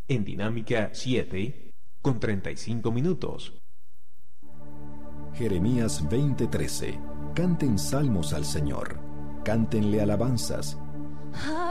en Dinámica 7 con 35 minutos. Jeremías 20:13. Canten salmos al Señor, cántenle alabanzas.